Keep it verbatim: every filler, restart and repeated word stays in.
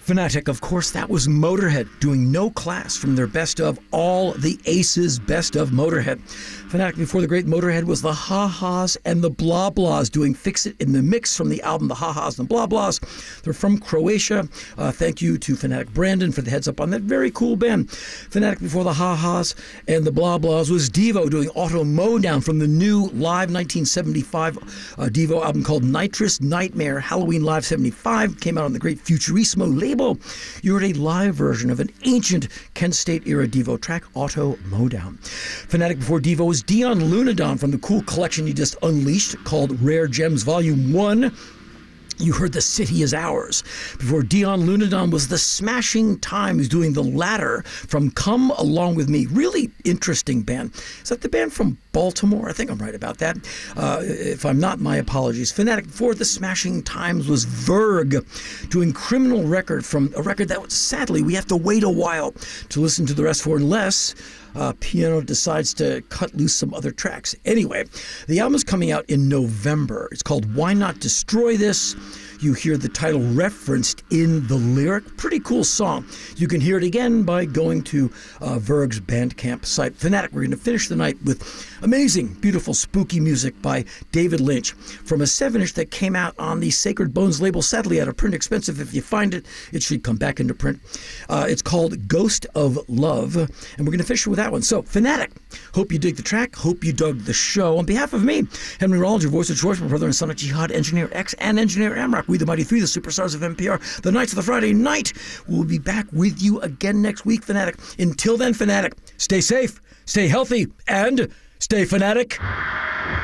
Fanatic, of course, that was Motorhead doing No Class from their best of All the Aces best of Motorhead. Fanatic before the great Motorhead was the Ha-Has and the Blah Blahs doing Fix It in the Mix from the album The Ha-Has and the Blah Blahs. They're from Croatia. Uh, thank you to Fanatic Brandon for the heads up on that very cool band. Fanatic before the Ha-Has and the Blah Blahs was Devo doing Auto Mowdown from the new live nineteen seventy-five uh, Devo album called Nitrous Nightmare. Halloween Live seventy-five came out on the great Futurismo label. You heard a live version of an ancient Kent State era Devo track, Auto Mowdown. Fanatic before Devo was Dion Lunadon from the cool collection he just unleashed called Rare Gems Volume one. You heard The City Is Ours. Before Dion Lunadon was The Smashing Times doing The Ladder from Come Along With Me. Really interesting band. Is that the band from Baltimore? I think I'm right about that. Uh, if I'm not, my apologies. Fanatic before The Smashing Times was Verg doing Criminal Record from a record that sadly we have to wait a while to listen to the rest for unless Uh, Piano decides to cut loose some other tracks. Anyway, the album is coming out in November. It's called Why Not Destroy This? You hear the title referenced in the lyric. Pretty cool song. You can hear it again by going to uh, Verg's Bandcamp site. Fanatic, we're going to finish the night with amazing, beautiful, spooky music by David Lynch from a seven-inch that came out on the Sacred Bones label. Sadly, out of print, expensive. If you find it, it should come back into print. Uh, it's called Ghost of Love, and we're going to finish with that one. So, Fanatic, hope you dig the track. Hope you dug the show. On behalf of me, Henry Rollins, your voice of choice, my brother and son of Jihad, Engineer X, and Engineer Amrock, we the Mighty Three, the superstars of N P R, the Knights of the Friday Night. We'll be back with you again next week, Fanatic. Until then, Fanatic, stay safe, stay healthy, and stay fanatic.